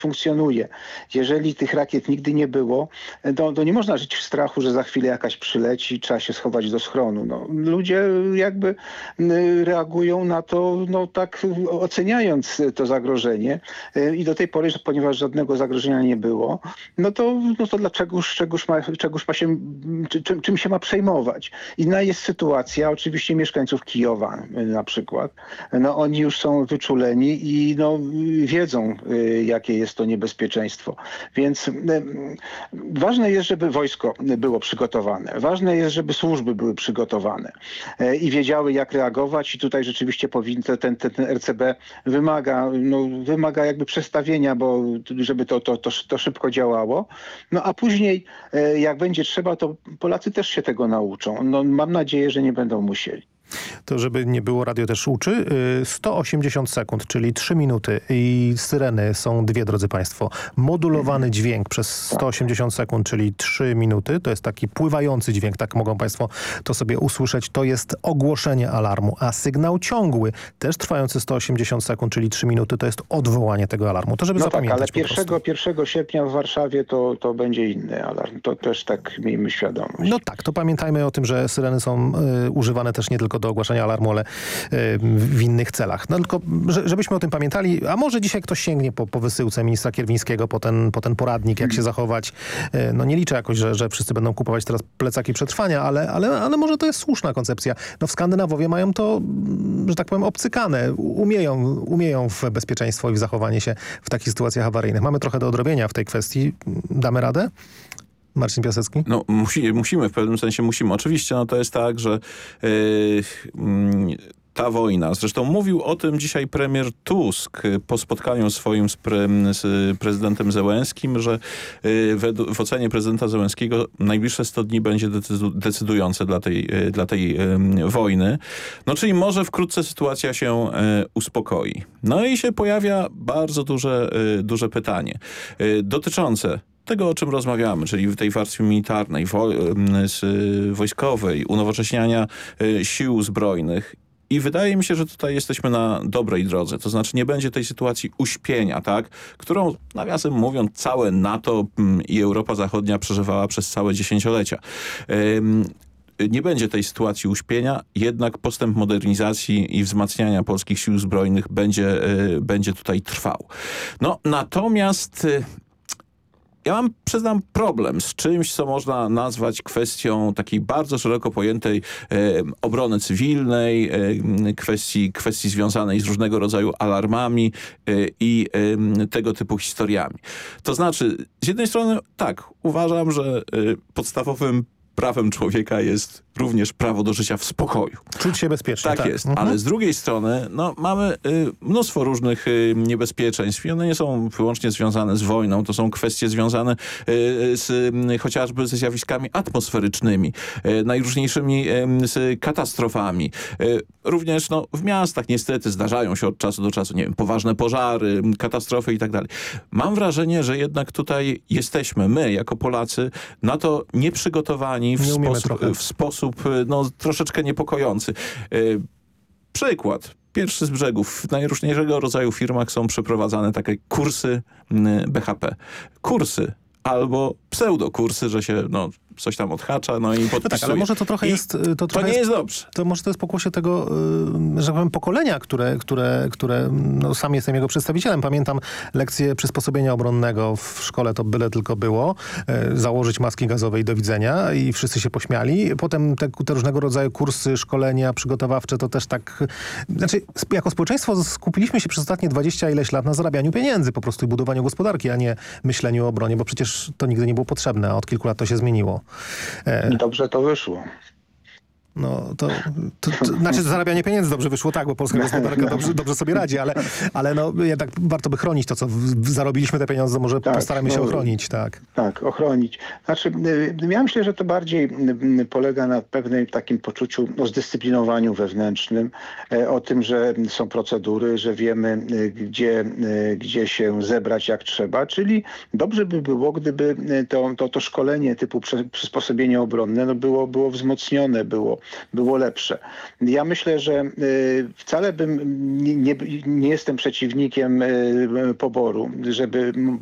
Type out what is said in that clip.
funkcjonuje. Jeżeli tych rakiet nigdy nie było, to nie można żyć w strachu, że za chwilę jakaś przyleci i trzeba się schować do schronu. No, ludzie jakby reagują na to, no tak oceniając to zagrożenie i do tej pory, ponieważ żadnego zagrożenia nie było, no to czegoż ma się, czym się ma przejmować. Inna jest sytuacja oczywiście mieszkańców Kijowa na przykład. No oni już są wyczuleni i no wiedzą, jakie jest to niebezpieczeństwo. Więc ważne jest, żeby wojsko było przygotowane. Ważne jest, żeby służby były przygotowane i wiedziały, jak reagować. I tutaj rzeczywiście ten RCB wymaga jakby przestawienia, bo żeby to szybko działało. No a później, jak będzie trzeba, to Polacy też się tego nauczą. No, mam nadzieję, że nie będą musieli. To żeby nie było, radio też uczy. 180 sekund, czyli 3 minuty i syreny są dwie, drodzy Państwo. Modulowany dźwięk przez 180 sekund, czyli 3 minuty. To jest taki pływający dźwięk, tak mogą Państwo to sobie usłyszeć. To jest ogłoszenie alarmu, a sygnał ciągły, też trwający 180 sekund, czyli 3 minuty, to jest odwołanie tego alarmu. To żeby zapamiętać. Ale 1 sierpnia w Warszawie to będzie inny alarm. To też tak miejmy świadomość. No tak, to pamiętajmy o tym, że syreny są używane też nie tylko do ogłaszania alarmu, ale w innych celach. No tylko, żebyśmy o tym pamiętali, a może dzisiaj ktoś sięgnie po wysyłce ministra Kierwińskiego, po ten poradnik, jak się zachować. No nie liczę jakoś, że wszyscy będą kupować teraz plecaki przetrwania, ale może to jest słuszna koncepcja. No w Skandynawowie mają to, że tak powiem, obcykane. Umieją w bezpieczeństwo i w zachowanie się w takich sytuacjach awaryjnych. Mamy trochę do odrobienia w tej kwestii. Damy radę? Marcin Piasecki? No musimy, w pewnym sensie musimy. Oczywiście no to jest tak, że ta wojna, zresztą mówił o tym dzisiaj premier Tusk po spotkaniu swoim z prezydentem Zełenskim, że w ocenie prezydenta Zełenskiego najbliższe 100 dni będzie decydujące dla tej wojny. No czyli może wkrótce sytuacja się uspokoi. No i się pojawia bardzo duże pytanie dotyczące tego, o czym rozmawiamy, czyli tej warstwie militarnej, wojskowej, unowocześniania sił zbrojnych. I wydaje mi się, że tutaj jesteśmy na dobrej drodze. To znaczy nie będzie tej sytuacji uśpienia, tak, którą, nawiasem mówiąc, całe NATO i Europa Zachodnia przeżywała przez całe dziesięciolecia. Nie będzie tej sytuacji uśpienia, jednak postęp modernizacji i wzmacniania polskich sił zbrojnych będzie tutaj trwał. No, natomiast ja przyznam, problem z czymś, co można nazwać kwestią takiej bardzo szeroko pojętej obrony cywilnej, kwestii związanej z różnego rodzaju alarmami i tego typu historiami. To znaczy, z jednej strony tak, uważam, że podstawowym prawem człowieka jest również prawo do życia w spokoju. Czuć się bezpiecznie. Tak jest, ale z drugiej strony no, mamy mnóstwo różnych niebezpieczeństw i one nie są wyłącznie związane z wojną, to są kwestie związane chociażby ze zjawiskami atmosferycznymi, najróżniejszymi z katastrofami. Również no, w miastach niestety zdarzają się od czasu do czasu, nie wiem, poważne pożary, katastrofy i tak dalej. Mam wrażenie, że jednak tutaj jesteśmy, my jako Polacy, na to nieprzygotowani w sposób no, troszeczkę niepokojący. Przykład. Pierwszy z brzegów. W najróżniejszego rodzaju firmach są przeprowadzane takie kursy BHP. Kursy albo pseudokursy, że się no, coś tam odhacza, no i podpisuje. No tak, ale może to trochę jest... To nie jest dobrze. To może to jest pokłosie tego, że tak powiem, pokolenia, które no, sam jestem jego przedstawicielem. Pamiętam lekcję przysposobienia obronnego w szkole, to byle tylko było. Założyć maski gazowe i do widzenia i wszyscy się pośmiali. Potem te różnego rodzaju kursy, szkolenia przygotowawcze, to też tak... Znaczy, jako społeczeństwo skupiliśmy się przez ostatnie 20 ileś lat na zarabianiu pieniędzy po prostu i budowaniu gospodarki, a nie myśleniu o obronie, bo przecież to nigdy nie było potrzebne, a od kilku lat to się zmieniło. Dobrze to wyszło. No to znaczy zarabianie pieniędzy dobrze wyszło, tak, bo polska gospodarka dobrze sobie radzi, ale no jednak warto by chronić to, co zarobiliśmy te pieniądze, może postaramy się ochronić, tak. Tak, ochronić. Znaczy, ja myślę, że to bardziej polega na pewnym takim poczuciu o zdyscyplinowaniu wewnętrznym, o tym, że są procedury, że wiemy, gdzie się zebrać jak trzeba, czyli dobrze by było, gdyby to szkolenie typu przysposobienie obronne no było wzmocnione, było było lepsze. Ja myślę, że wcale nie jestem przeciwnikiem poboru, żeby